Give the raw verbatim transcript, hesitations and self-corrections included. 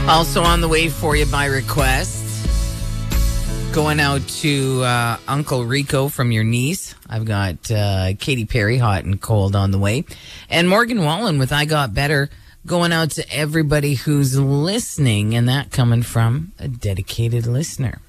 Also on the way for you by request. Going out to uh, Uncle Rico from your niece. I've got uh, Katy Perry, Hot and Cold, on the way. And Morgan Wallen with I Got Better, going out to everybody who's listening, and that coming from a dedicated listener.